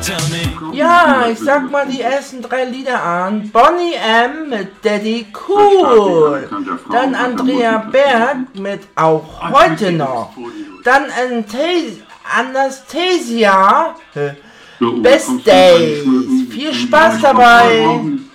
Ja, ich sag mal die ersten 3 Lieder an. Boney M. mit Daddy Cool. Dann Andrea Berg mit Auch heute noch. Dann Anastasia, Best Days. Viel Spaß dabei.